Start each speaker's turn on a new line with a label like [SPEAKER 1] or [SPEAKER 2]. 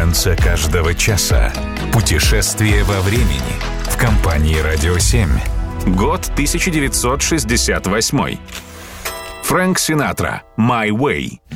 [SPEAKER 1] конце каждого часа. Путешествие во времени в компании «Радио 7». Год 1968. Фрэнк Синатра. «My Way».